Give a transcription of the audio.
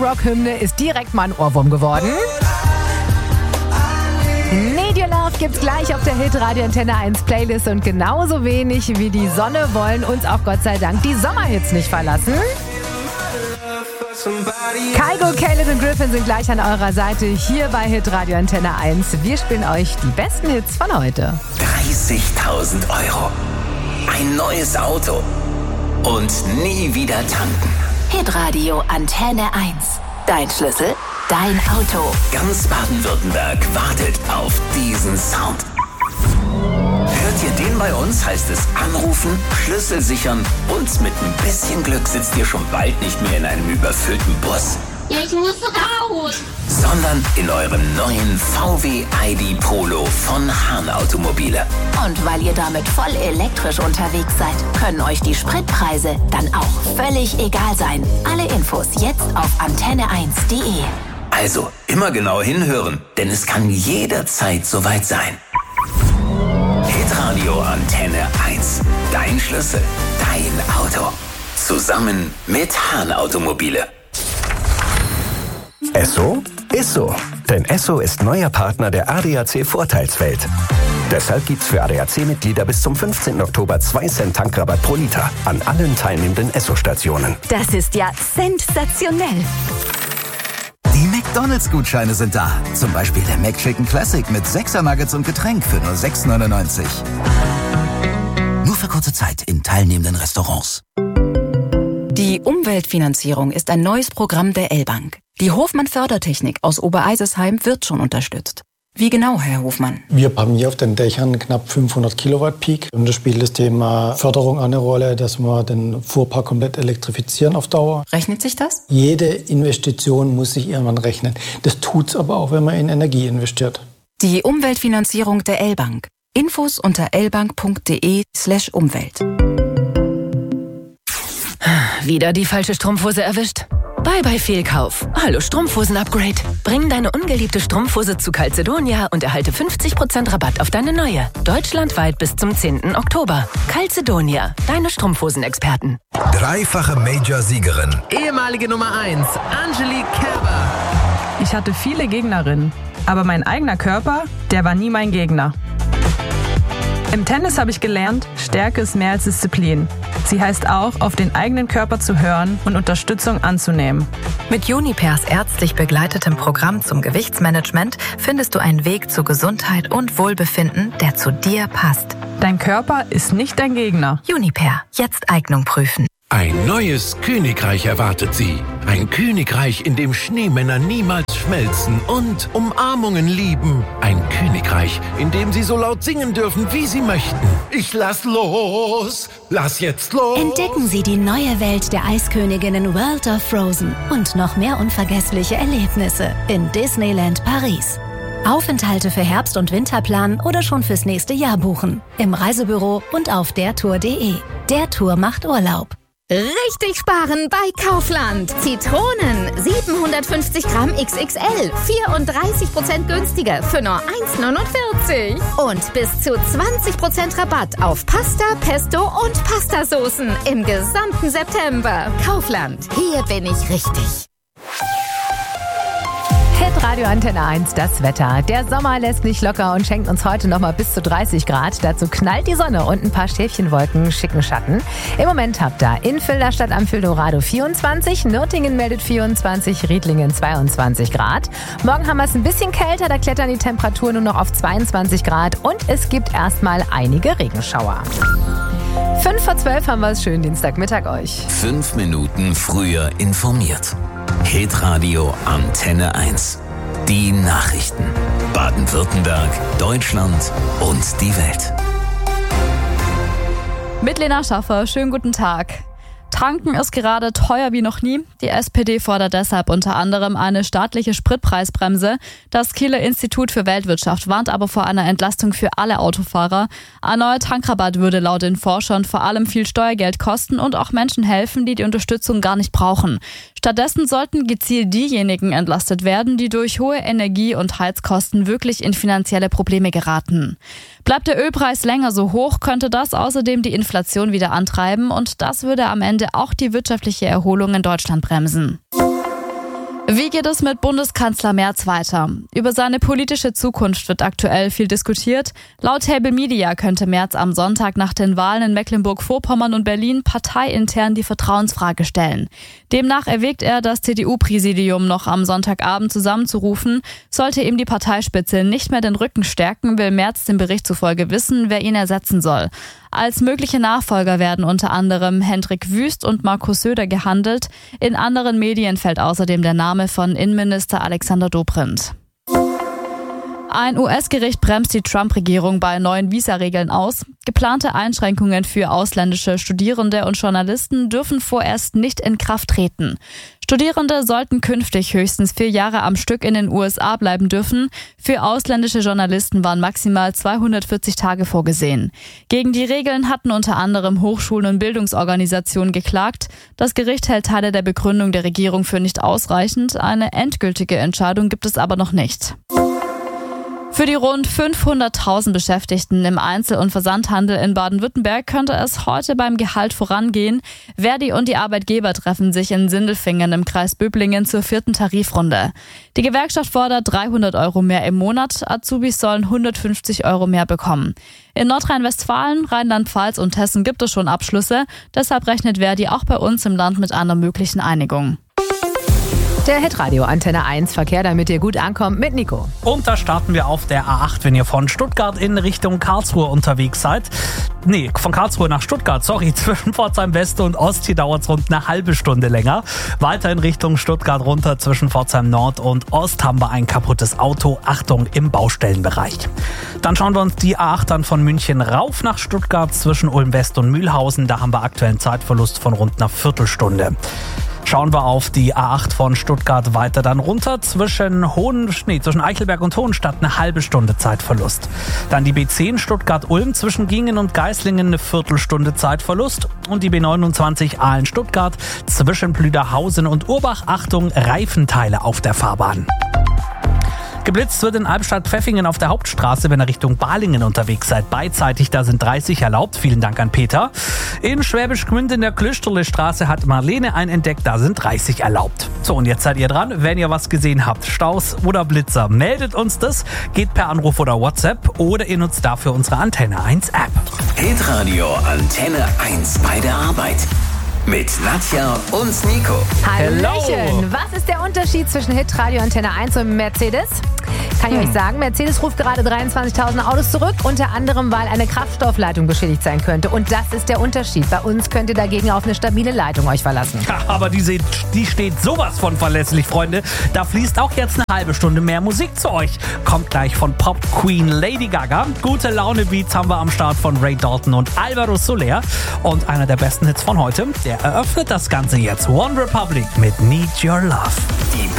Rock-Hymne ist direkt mal ein Ohrwurm geworden. Need Your Love gibt's gleich auf der Hit-Radio Antenne 1 Playlist und genauso wenig wie die Sonne wollen uns auch Gott sei Dank die Sommerhits nicht verlassen. Kygo, Caleb und Griffin sind gleich an eurer Seite hier bei Hit-Radio Antenne 1. Wir spielen euch die besten Hits von heute. 30.000 Euro. Ein neues Auto. Und nie wieder tanken. Hitradio Antenne 1. Dein Schlüssel, dein Auto. Ganz Baden-Württemberg wartet auf diesen Sound. Hört ihr den bei uns, heißt es anrufen, Schlüssel sichern und mit ein bisschen Glück sitzt ihr schon bald nicht mehr in einem überfüllten Bus. Ich muss raus! Sondern in eurem neuen VW ID Polo von Hahn Automobile. Und weil ihr damit voll elektrisch unterwegs seid, können euch die Spritpreise dann auch völlig egal sein. Alle Infos jetzt auf antenne1.de. Also immer genau hinhören, denn es kann jederzeit soweit sein. Hitradio Antenne 1. Dein Schlüssel, dein Auto. Zusammen mit Hahn Automobile. Esso ist so. Denn Esso ist neuer Partner der ADAC Vorteilswelt. Deshalb gibt's für ADAC-Mitglieder bis zum 15. Oktober 2 Cent Tankrabatt pro Liter an allen teilnehmenden Esso-Stationen. Das ist ja sensationell. Die McDonalds-Gutscheine sind da. Zum Beispiel der McChicken Classic mit 6er Nuggets und Getränk für nur 6,99. Nur für kurze Zeit in teilnehmenden Restaurants. Die Umweltfinanzierung ist ein neues Programm der L-Bank. Die Hofmann-Fördertechnik aus Obereisesheim wird schon unterstützt. Wie genau, Herr Hofmann? Wir haben hier auf den Dächern knapp 500 Kilowatt Peak. Und da spielt das Thema Förderung eine Rolle, dass wir den Fuhrpark komplett elektrifizieren auf Dauer. Rechnet sich das? Jede Investition muss sich irgendwann rechnen. Das tut's aber auch, wenn man in Energie investiert. Die Umweltfinanzierung der L-Bank. Infos unter lbank.de/Umwelt. Wieder die falsche Strumpfhose erwischt? Bye Fehlkauf. Hallo Strumpfhosen-Upgrade. Bring deine ungeliebte Strumpfhose zu Calzedonia und erhalte 50% Rabatt auf deine neue. Deutschlandweit bis zum 10. Oktober. Calzedonia, deine Strumpfhosenexperten. Dreifache Major-Siegerin. Ehemalige Nummer 1, Angelique Kerber. Ich hatte viele Gegnerinnen, aber mein eigener Körper, der war nie mein Gegner. Im Tennis habe ich gelernt, Stärke ist mehr als Disziplin. Sie heißt auch, auf den eigenen Körper zu hören und Unterstützung anzunehmen. Mit Junipers ärztlich begleitetem Programm zum Gewichtsmanagement findest du einen Weg zu Gesundheit und Wohlbefinden, der zu dir passt. Dein Körper ist nicht dein Gegner. Juniper, jetzt Eignung prüfen. Ein neues Königreich erwartet sie. Ein Königreich, in dem Schneemänner niemals schmelzen und Umarmungen lieben. Ein Königreich, in dem sie so laut singen dürfen, wie sie möchten. Ich lass los! Lass jetzt los! Entdecken Sie die neue Welt der Eisköniginnen World of Frozen und noch mehr unvergessliche Erlebnisse in Disneyland Paris. Aufenthalte für Herbst- und Winter planen oder schon fürs nächste Jahr buchen. Im Reisebüro und auf dertour.de. Der Tour macht Urlaub. Richtig sparen bei Kaufland. Zitronen 750 Gramm XXL, 34% günstiger für nur 1,49. Und bis zu 20% Rabatt auf Pasta, Pesto und Pastasoßen im gesamten September. Kaufland, hier bin ich richtig. Hitradio Antenne 1, das Wetter. Der Sommer lässt nicht locker und schenkt uns heute nochmal bis zu 30 Grad. Dazu knallt die Sonne und ein paar Schäfchenwolken, schicken Schatten. Im Moment habt ihr in Filderstadt am Fildorado 24, Nürtingen meldet 24, Riedlingen 22 Grad. Morgen haben wir es ein bisschen kälter, da klettern die Temperaturen nur noch auf 22 Grad und es gibt erstmal einige Regenschauer. 11:55 haben wir es schön Dienstagmittag euch. 5 Minuten früher informiert. Hitradio Antenne 1. Die Nachrichten. Baden-Württemberg, Deutschland und die Welt. Mit Lena Schaffer, schönen guten Tag. Tanken ist gerade teuer wie noch nie. Die SPD fordert deshalb unter anderem eine staatliche Spritpreisbremse. Das Kieler Institut für Weltwirtschaft warnt aber vor einer Entlastung für alle Autofahrer. Ein neuer Tankrabatt würde laut den Forschern vor allem viel Steuergeld kosten und auch Menschen helfen, die die Unterstützung gar nicht brauchen. Stattdessen sollten gezielt diejenigen entlastet werden, die durch hohe Energie- und Heizkosten wirklich in finanzielle Probleme geraten. Bleibt der Ölpreis länger so hoch, könnte das außerdem die Inflation wieder antreiben und das würde am Ende auch die wirtschaftliche Erholung in Deutschland bremsen. geht es mit Bundeskanzler Merz weiter? Über seine politische Zukunft wird aktuell viel diskutiert. Laut Table Media könnte Merz am Sonntag nach den Wahlen in Mecklenburg-Vorpommern und Berlin parteiintern die Vertrauensfrage stellen. Demnach erwägt er, das CDU-Präsidium noch am Sonntagabend zusammenzurufen. Sollte ihm die Parteispitze nicht mehr den Rücken stärken, will Merz dem Bericht zufolge wissen, wer ihn ersetzen soll. Als mögliche Nachfolger werden unter anderem Hendrik Wüst und Markus Söder gehandelt. In anderen Medien fällt außerdem der Name von Innenminister Alexander Dobrindt. Ein US-Gericht bremst die Trump-Regierung bei neuen Visaregeln aus. Geplante Einschränkungen für ausländische Studierende und Journalisten dürfen vorerst nicht in Kraft treten. Studierende sollten künftig höchstens 4 Jahre am Stück in den USA bleiben dürfen. Für ausländische Journalisten waren maximal 240 Tage vorgesehen. Gegen die Regeln hatten unter anderem Hochschulen und Bildungsorganisationen geklagt. Das Gericht hält Teile der Begründung der Regierung für nicht ausreichend. Eine endgültige Entscheidung gibt es aber noch nicht. Für die rund 500.000 Beschäftigten im Einzel- und Versandhandel in Baden-Württemberg könnte es heute beim Gehalt vorangehen. Verdi und die Arbeitgeber treffen sich in Sindelfingen im Kreis Böblingen zur 4. Tarifrunde. Die Gewerkschaft fordert 300 € mehr im Monat. Azubis sollen 150 € mehr bekommen. In Nordrhein-Westfalen, Rheinland-Pfalz und Hessen gibt es schon Abschlüsse. Deshalb rechnet Verdi auch bei uns im Land mit einer möglichen Einigung. Der Hitradio Antenne 1 Verkehr, damit ihr gut ankommt, mit Nico. Und da starten wir auf der A8, wenn ihr von Stuttgart in Richtung Karlsruhe unterwegs seid. Von Karlsruhe nach Stuttgart, zwischen Pforzheim West und Ost, hier dauert es rund eine halbe Stunde länger. Weiter in Richtung Stuttgart runter, zwischen Pforzheim Nord und Ost haben wir ein kaputtes Auto. Achtung, im Baustellenbereich. Dann schauen wir uns die A8 dann von München rauf nach Stuttgart, zwischen Ulm West und Mühlhausen. Da haben wir aktuell einen Zeitverlust von rund einer Viertelstunde. Schauen wir auf die A8 von Stuttgart weiter dann runter, zwischen Eichelberg und Hohenstadt eine halbe Stunde Zeitverlust. Dann die B10 Stuttgart-Ulm zwischen Gingen und Geislingen eine Viertelstunde Zeitverlust. Und die B29 Aalen-Stuttgart zwischen Plüderhausen und Urbach. Achtung, Reifenteile auf der Fahrbahn. Geblitzt wird in Albstadt-Pfeffingen auf der Hauptstraße, wenn ihr Richtung Balingen unterwegs seid. Beidseitig, da sind 30 erlaubt. Vielen Dank an Peter. In Schwäbisch Gmünd in der Klösterle-Straße hat Marlene einen entdeckt, da sind 30 erlaubt. So, und jetzt seid ihr dran. Wenn ihr was gesehen habt, Staus oder Blitzer, meldet uns das. Geht per Anruf oder WhatsApp oder ihr nutzt dafür unsere Antenne 1 App. Hitradio Antenne 1 bei der Arbeit. Mit Nadja und Nico. Hallöchen! Was ist der Unterschied zwischen Hitradio Antenne 1 und Mercedes? Kann ich euch sagen, Mercedes ruft gerade 23.000 Autos zurück, unter anderem, weil eine Kraftstoffleitung beschädigt sein könnte. Und das ist der Unterschied. Bei uns könnt ihr dagegen auf eine stabile Leitung euch verlassen. Ja, aber die steht sowas von verlässlich, Freunde. Da fließt auch jetzt eine halbe Stunde mehr Musik zu euch. Kommt gleich von Pop Queen Lady Gaga. Gute Laune-Beats haben wir am Start von Ray Dalton und Alvaro Soler. Und einer der besten Hits von heute, der eröffnet das Ganze jetzt. One Republic mit Need Your Love.